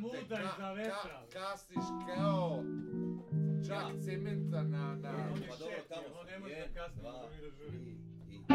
muda iza vetra. Kasniš kao čak cementa na... On je Pa dobro, šef, tamo on smo. ne može da kasni, može mi da žuri.